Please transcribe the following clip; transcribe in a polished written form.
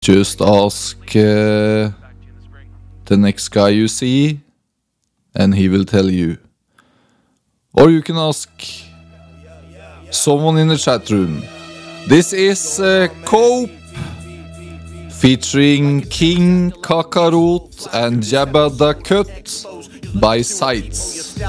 Just ask the next guy you see, and he will tell you. Or you can ask someone in the chat room. This is Cope featuring King Kakarot and Jabba the Cut by Sights.